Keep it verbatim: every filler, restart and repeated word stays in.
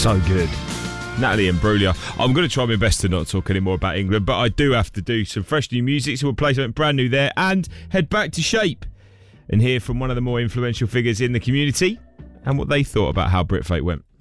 So good. Natalie Imbruglia. I'm going to try my best to not talk any more about England, but I do have to do some fresh new music, so we'll play something brand new there and head back to Shape and hear from one of the more influential figures in the community and what they thought about how Brit Fate went.